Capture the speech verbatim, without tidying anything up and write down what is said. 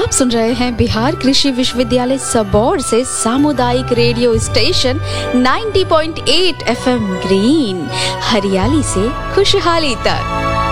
आप सुन रहे हैं बिहार कृषि विश्वविद्यालय सबौर से सामुदायिक रेडियो स्टेशन नब्बे पॉइंट आठ एफएम ग्रीन, हरियाली से खुशहाली तक।